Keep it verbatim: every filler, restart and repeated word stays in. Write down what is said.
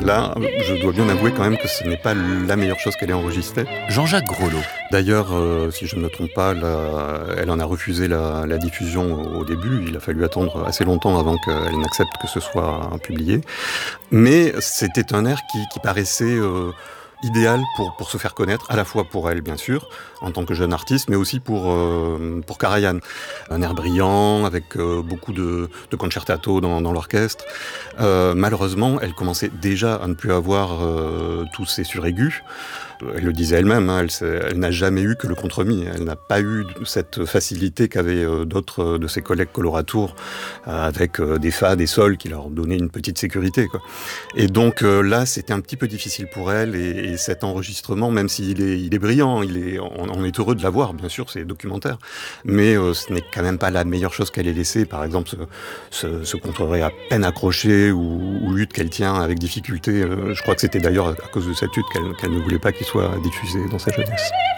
là, je dois bien avouer quand même que ce n'est pas la meilleure chose qu'elle ait enregistrée. Jean-Jacques Grolot. D'ailleurs, euh, si je ne me trompe pas, la, elle en a refusé la, la diffusion au début. Il a fallu attendre assez longtemps avant qu'elle n'accepte que ce soit publié. Mais c'était un air qui, qui paraissait... Euh, idéal pour, pour se faire connaître, à la fois pour elle, bien sûr, en tant que jeune artiste, mais aussi pour, euh, pour Karajan. Un air brillant, avec euh, beaucoup de, de concertato dans, dans l'orchestre. Euh, malheureusement, elle commençait déjà à ne plus avoir euh, tous ces suraigus. Elle le disait elle-même, hein, elle, elle n'a jamais eu que le contre-mi. Elle n'a pas eu cette facilité qu'avaient euh, d'autres de ses collègues coloratours, euh, avec euh, des fa, des sols qui leur donnaient une petite sécurité, quoi. Et donc euh, là, c'était un petit peu difficile pour elle. Et, et cet enregistrement, même s'il est, il est brillant, il est, on, on est heureux de l'avoir, bien sûr, c'est documentaire. Mais euh, ce n'est quand même pas la meilleure chose qu'elle ait laissée. Par exemple, ce, ce, ce contre-ré à peine accroché ou, ou luth qu'elle tient avec difficulté. Euh, je crois que c'était d'ailleurs à cause de cette luth qu'elle, qu'elle ne voulait pas qu'il soit diffusé dans sa jeunesse.